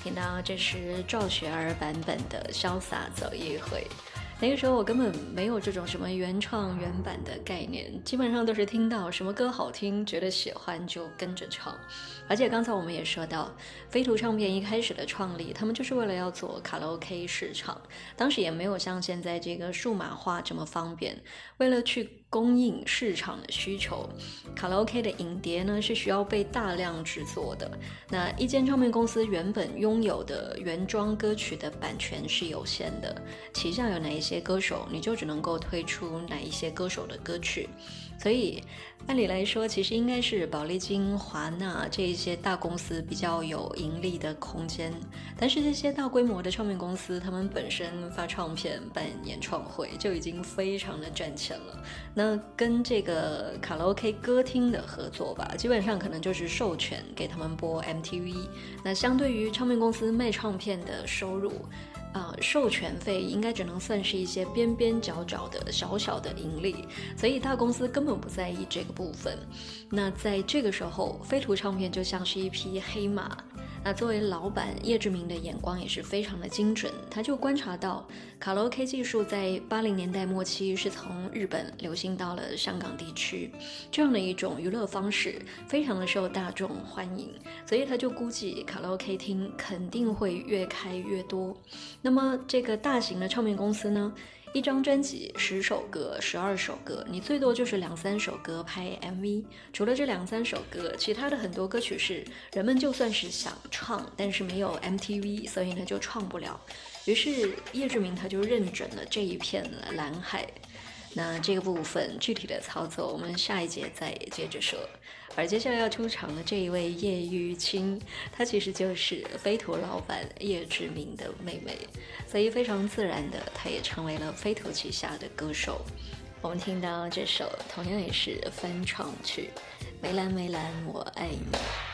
听到这是赵雪儿版本的《潇洒走一回》。那个时候我根本没有这种什么原创原版的概念，基本上都是听到什么歌好听，觉得喜欢就跟着唱。而且刚才我们也说到，飞图唱片一开始的创立，他们就是为了要做卡拉 OK 市场，当时也没有像现在这个数码化这么方便。为了去供应市场的需求，卡拉 OK 的影碟呢是需要被大量制作的。那一间唱片公司原本拥有的原装歌曲的版权是有限的，旗下有哪一些歌手，你就只能够推出哪一些歌手的歌曲。所以按理来说，其实应该是宝丽金、华纳这一些大公司比较有盈利的空间，但是这些大规模的唱片公司，他们本身发唱片、办演唱会就已经非常的赚钱了。那跟这个卡拉 OK 歌厅的合作吧，基本上可能就是授权给他们播 MTV。那相对于唱片公司卖唱片的收入，授权费应该只能算是一些边边角角的小小的盈利，所以大公司根本不在意这个部分。那在这个时候，飞图唱片就像是一匹黑马。那作为老板，叶志明的眼光也是非常的精准，他就观察到卡拉 OK 技术在80年代末期是从日本流行到了香港地区，这样的一种娱乐方式非常的受大众欢迎，所以他就估计卡拉 OK 厅肯定会越开越多。那么这个大型的唱片公司呢，一张专辑10首歌、12首歌，你最多就是2-3首歌拍 MV。除了这2-3首歌，其他的很多歌曲是人们就算是想唱，但是没有 MTV， 所以呢就唱不了。于是叶志明他就认准了这一片蓝海。那这个部分具体的操作，我们下一节再接着说。而接下来要出场的这一位叶玉卿，她其实就是飞图老板叶志明的妹妹，所以非常自然的，她也成为了飞图旗下的歌手。我们听到这首同样也是翻唱曲《梅兰梅兰我爱你》。